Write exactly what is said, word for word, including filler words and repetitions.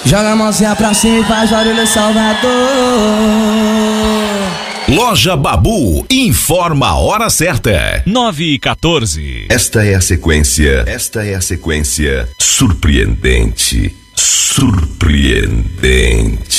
Joga a mãozinha pra cima e faz barulho, Salvador. Loja Babu informa a hora certa. nove e quatorze. Esta é a sequência. Esta é a sequência surpreendente. Surpreendente.